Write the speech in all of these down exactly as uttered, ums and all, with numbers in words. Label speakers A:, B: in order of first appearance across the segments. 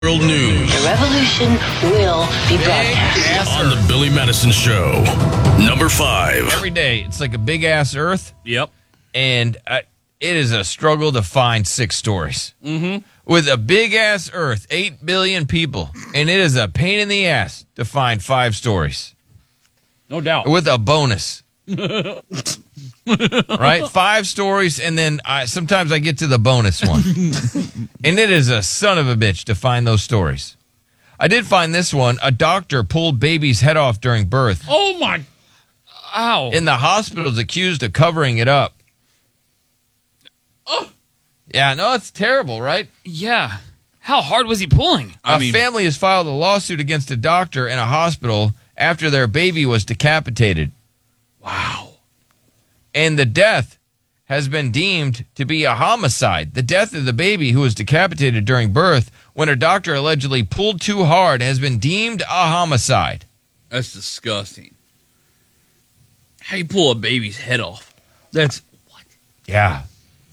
A: World News.
B: The revolution will be broadcast.
A: On the Billy Madison Show. Number five.
C: Every day, it's like a big-ass Earth.
D: Yep.
C: And uh, it is a struggle to find six stories. Mm-hmm. With a big-ass Earth, eight billion people, and it is a pain in the ass to find five stories.
D: No doubt.
C: With a bonus. Right? Five stories, and then I, sometimes I get to the bonus one. And it is a son of a bitch to find those stories. I did find this one. A doctor pulled baby's head off during birth.
D: Oh, my. Ow.
C: And the hospital is accused of covering it up.
D: Oh.
C: Yeah, no, it's terrible, right?
E: Yeah. How hard was he pulling?
D: I
C: a
D: mean,
C: family has filed a lawsuit against a doctor and a hospital after their baby was decapitated.
D: wow.
C: And the death has been deemed to be a homicide. The death of the baby who was decapitated during birth when a doctor allegedly pulled too hard has been deemed a homicide.
D: That's disgusting. How you pull a baby's head off? That's what?
C: Yeah.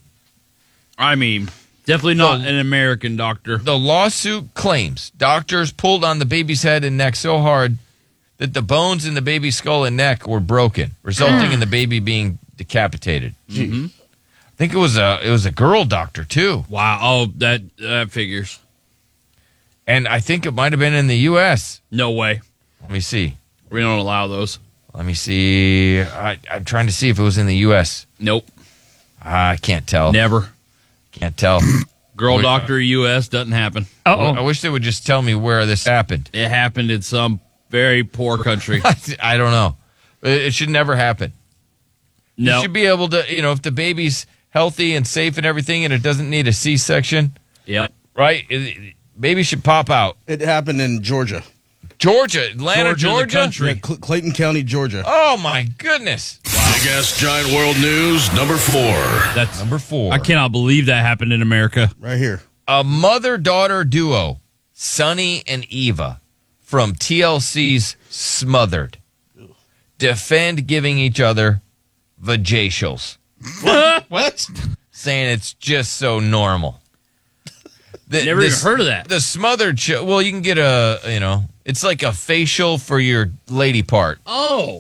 D: I mean, definitely not
C: The-
D: an American doctor.
C: The lawsuit claims doctors pulled on the baby's head and neck so hard that the bones in the baby's skull and neck were broken, resulting in the baby being decapitated.
D: Mm-hmm.
C: I think it was a it was a girl doctor too,
D: Wow. Oh, that that figures.
C: and I think it might have been in the U S.
D: No way.
C: Let me see.
D: We don't allow those.
C: Let me see. I, I'm trying to see if it was in the U S.
D: Nope.
C: I can't tell.
D: Never.
C: Can't tell.
D: Girl
C: Wait,
D: doctor U S doesn't happen.
C: I
E: Uh-oh.
C: wish they would just tell me where this happened.
D: It happened in some very poor country.
C: I don't know. It it should never happen.
D: No.
C: You should be able to, you know, if the baby's healthy and safe and everything and it doesn't need a C-section,
D: Yep.
C: right? It, it- baby should pop out.
F: It happened in Georgia.
C: Georgia, Atlanta,
D: Georgia, the
C: Georgia.
D: country.
F: Yeah, Cl- Clayton County, Georgia.
C: Oh my goodness.
A: Big Ass Giant World News. Number four.
D: That's
C: Number four.
D: I cannot believe that happened in America.
F: Right here.
C: A mother-daughter duo, Sonny and Eva, from T L C's Smothered, defend giving each other vajacials.
F: What?
C: Saying it's just so normal. The,
D: Never
C: this-
D: even heard of that.
C: The Smothered show. Well, you can get a, you know, it's like a facial for your lady part.
D: Oh.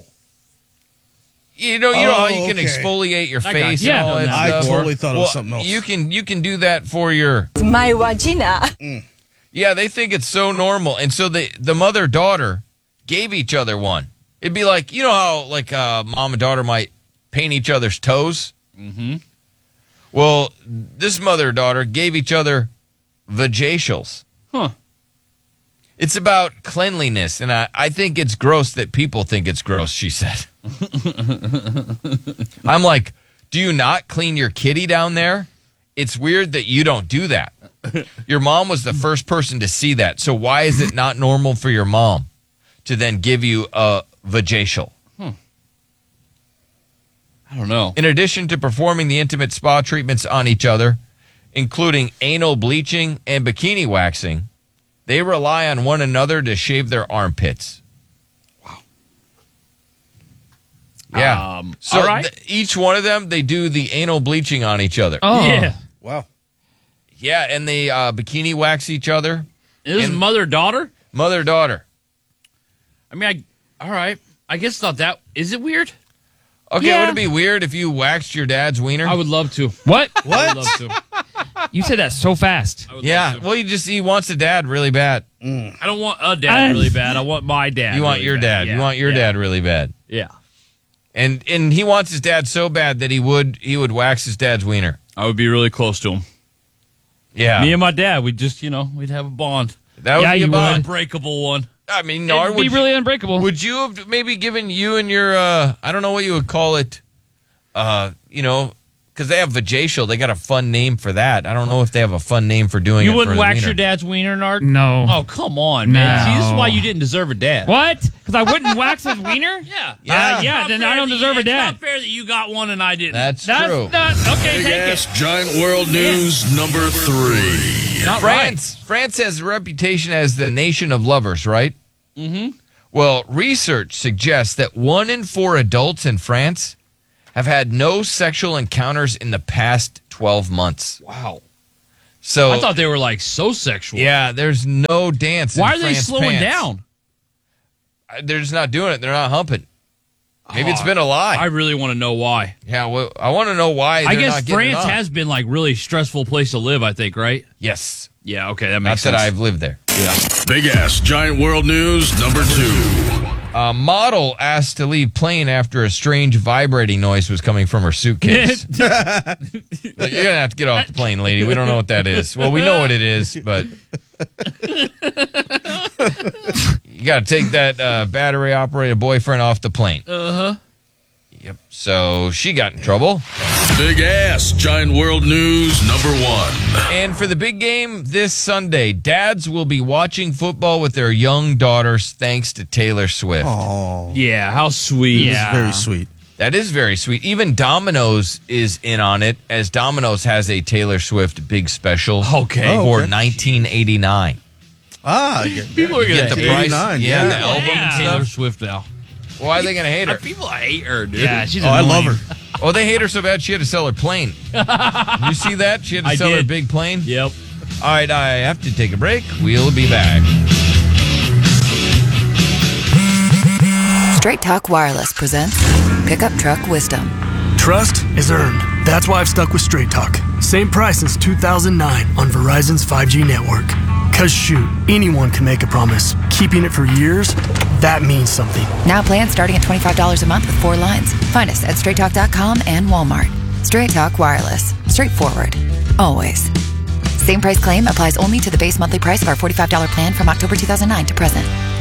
C: You know, you know how
F: Oh,
C: you can
F: okay.
C: exfoliate your
D: I got
C: face
D: you.
C: and
D: Yeah,
C: all that
F: I
C: stuff.
F: totally thought it
C: Well,
F: was something else.
C: You can you can do that for your.
G: My vagina.
C: Yeah, they think it's so normal, and so the the mother daughter gave each other one. It'd be like, you know how like uh, mom and daughter might paint each other's toes. Mm-hmm. Well, this mother daughter gave each other vajacials.
D: Huh.
C: It's about cleanliness, and I, I think it's gross that people think it's gross, she said. I'm like, do you not clean your kitty down there? It's weird that you don't do that. Your mom was the first person to see that, so why is it not normal for your mom to then give you a vajacial?
D: I don't know.
C: In addition to performing the intimate spa treatments on each other, including anal bleaching and bikini waxing, they rely on one another to shave their armpits. Wow. Yeah.
D: Um,
C: so
D: all right.
C: th- each one of them, they do the anal bleaching on each other.
E: Oh.
D: Yeah.
F: Wow.
C: Yeah, and they uh, bikini wax each other.
D: This is
C: And-
D: mother-daughter?
C: Mother-daughter.
D: I mean, I all right. I guess it's not that. Is it weird?
C: Okay,
E: Yeah.
C: would it be weird if you waxed your dad's wiener?
D: I would love to.
E: What?
D: I
F: What?
D: would love to.
E: You said that so fast.
D: I would
C: Yeah,
D: love to.
C: well, you just, he wants a dad really bad.
D: I don't want a dad
E: I-
D: really bad. I want my dad.
C: You want
D: really
C: your
D: bad.
C: dad.
D: Yeah.
C: You want your
D: yeah.
C: dad really bad.
D: Yeah.
C: And and he wants his dad so bad that he would he would wax his dad's wiener.
D: I would be really close to him.
C: Yeah.
D: Me and my dad, we'd just, you know, we'd have a bond.
C: that would
E: Yeah,
C: be a
E: you
C: bond.
D: Unbreakable one.
C: I mean, no,
E: It'd
C: would,
E: be really unbreakable.
C: would you have maybe given you and your, uh, I don't know what you would call it, uh, you know, because they have vajacial. They got a fun name for that. I don't know if they have a fun name for doing it.
D: You
C: for
D: wouldn't
C: the
D: wax
C: wiener.
D: your dad's wiener, Nard?
E: No.
D: Oh, come on, man.
E: No.
D: See, this is why you didn't deserve a dad.
E: What? Because I wouldn't wax his wiener?
D: Yeah.
C: Yeah.
E: Uh, yeah,
D: Not
E: then
D: fair
E: I don't
D: that
E: deserve
D: you,
E: a dad.
D: It's not fair that you got one and I didn't.
C: That's,
E: That's
C: true.
E: not okay.
A: Big
E: Take
A: Ass
E: it.
A: Giant World News. Number three.
D: not
C: France, France has a reputation as the nation of lovers, right? Mm-hmm. Well, research suggests that one in four adults in France have had no sexual encounters in the past twelve months.
D: Wow.
C: So
D: I thought they were like so sexual.
C: yeah, there's no dance.
D: Why
C: in
D: are they
C: France
D: slowing
C: pants.
D: down?
C: They're just not doing it. They're not humping. Maybe it's
D: Oh,
C: been a lie.
D: I really want to know why.
C: yeah, well, I want to know why.
D: I
C: they're
D: guess
C: not getting
D: France
C: it on.
D: has been like really stressful place to live. I think, right?
C: Yes,
D: Yeah. Okay, that
C: not
D: makes
C: that
D: sense.
C: I've lived there.
A: Big Ass Giant World News number two.
C: A model asked to leave plane after a strange vibrating noise was coming from her suitcase. Like, you're gonna have to get off the plane, lady. We don't know what that is. Well, we know what it is, but you got to take that uh, battery-operated boyfriend off the plane. Uh huh. Yep. So she got in trouble.
A: Big Ass Giant World News number one.
C: And for the big game this Sunday, dads will be watching football with their young daughters thanks to Taylor Swift.
F: Oh,
D: Yeah. How sweet.
E: Yeah.
F: very sweet.
C: That is very sweet. Even Domino's is in on it, as Domino's has a Taylor Swift big special
D: Okay.
F: Oh,
C: for
F: okay.
C: nineteen eighty-nine.
F: Ah, yeah.
D: People are
C: You
D: gonna
C: get the
D: hate
C: price,
F: eighty-nine,
C: yeah,
F: yeah.
C: the album
D: yeah.
C: and
D: Taylor
C: stuff.
D: Swift now.
C: Why are they going to hate her?
D: People hate her, dude.
E: Yeah, she's
F: Oh, I love
E: annoying.
F: her.
C: Oh, they hate her so bad she had to sell her plane. You see that? She had to
D: I
C: sell her
D: did.
C: big plane.
D: Yep.
C: All right, I have to take a break. We'll be back.
G: Straight Talk Wireless presents Pickup Truck Wisdom.
H: Trust is earned. That's why I've stuck with Straight Talk. Same price since two thousand nine on Verizon's five G network. Cause shoot, anyone can make a promise. Keeping it for years, that means something.
G: Now plans starting at twenty-five dollars a month with four lines. Find us at straight talk dot com and Walmart. Straight Talk Wireless. Straightforward. Always. Same price claim applies only to the base monthly price of our forty-five dollars plan from October two thousand nine to present.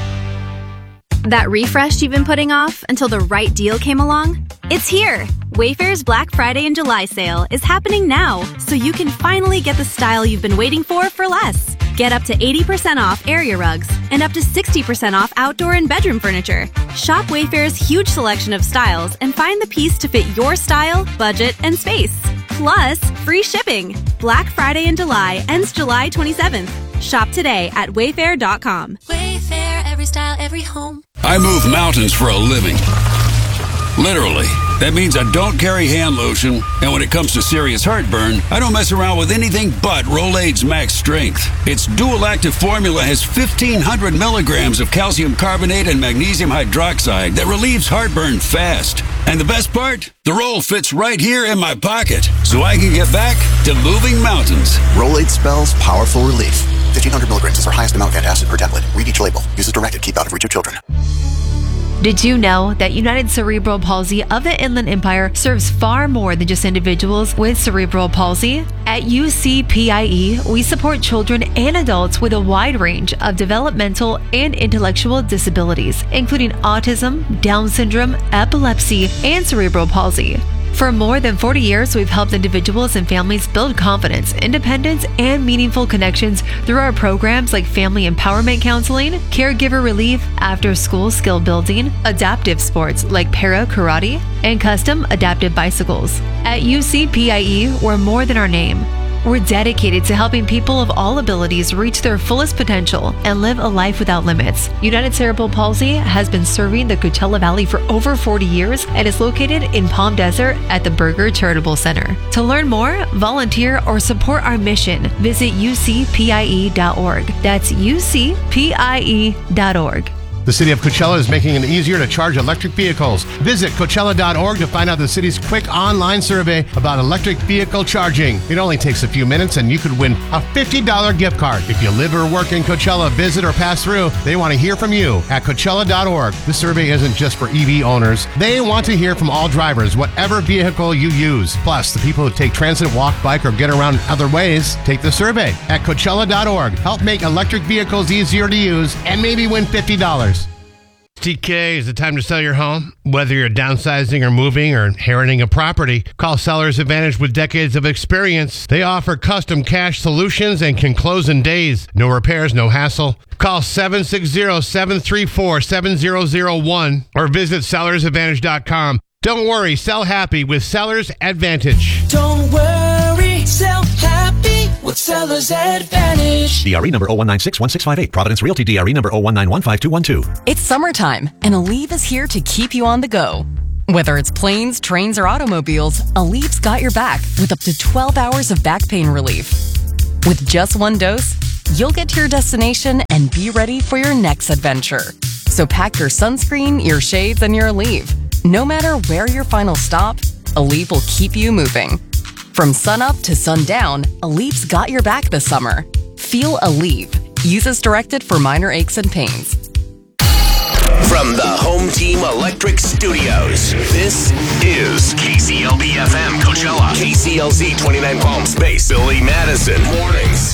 I: That refresh you've been putting off until the right deal came along? It's here! Wayfair's Black Friday and July sale is happening now, so you can finally get the style you've been waiting for for less. Get up to eighty percent off area rugs and up to sixty percent off outdoor and bedroom furniture. Shop Wayfair's huge selection of styles and find the piece to fit your style, budget, and space. Plus, free shipping. Black Friday in July ends July twenty-seventh. Shop today at wayfair dot com.
J: Wayfair, every style, every home.
K: I move mountains for a living. Literally. That means I don't carry hand lotion, and when it comes to serious heartburn, I don't mess around with anything but Rolaids Max Strength. Its dual-active formula has fifteen hundred milligrams of calcium carbonate and magnesium hydroxide that relieves heartburn fast. And the best part? The roll fits right here in my pocket, so I can get back to moving mountains.
L: Rolaids spells powerful relief. fifteen hundred milligrams is our highest amount of antacid per tablet. Read each label. Use as directed. Keep out of reach of children.
M: Did you know that United Cerebral Palsy of the Inland Empire serves far more than just individuals with cerebral palsy? At U C P I E, we support children and adults with a wide range of developmental and intellectual disabilities, including autism, Down syndrome, epilepsy, and cerebral palsy. For more than forty years, we've helped individuals and families build confidence, independence, and meaningful connections through our programs like Family Empowerment Counseling, Caregiver Relief, After-School Skill Building, adaptive sports like para karate, and custom adaptive bicycles. At U C P I E, we're more than our name. We're dedicated to helping people of all abilities reach their fullest potential and live a life without limits. United Cerebral Palsy has been serving the Coachella Valley for over forty years and is located in Palm Desert at the Berger Charitable Center. To learn more, volunteer, or support our mission, visit U C P I E dot org. That's U C P I E dot org.
N: The City of Coachella is making it easier to charge electric vehicles. Visit Coachella dot org to find out the city's quick online survey about electric vehicle charging. It only takes a few minutes and you could win a fifty dollars gift card. If you live or work in Coachella, visit or pass through, they want to hear from you at Coachella dot org. This survey isn't just for E V owners. They want to hear from all drivers, whatever vehicle you use. Plus, the people who take transit, walk, bike, or get around other ways, take the survey at Coachella dot org. Help make electric vehicles easier to use and maybe win fifty dollars. T K, is it time to sell your home? Whether you're downsizing or moving or inheriting a property, call Sellers Advantage with decades of experience. They offer custom cash solutions and can close in days. No repairs, no hassle. Call seven six zero, seven three four, seven zero zero one or visit sellers advantage dot com. Don't worry, sell happy with Sellers Advantage.
O: Don't worry, sell happy with Sellers Advantage.
P: D R E number zero one nine six one six five eight. Providence Realty D R E number zero one nine one five two one two.
Q: It's summertime, and Aleve is here to keep you on the go. Whether it's planes, trains, or automobiles, Aleve's got your back with up to twelve hours of back pain relief. With just one dose, you'll get to your destination and be ready for your next adventure. So pack your sunscreen, your shades, and your Aleve. No matter where your final stop, Aleve will keep you moving. From sunup to sundown, Aleve's got your back this summer. Feel Aleve. Use as directed for minor aches and pains.
R: From the Home Team Electric Studios, this is K C L B F M Coachella. K C L Z twenty-nine Palm Space, Billy Madison Mornings.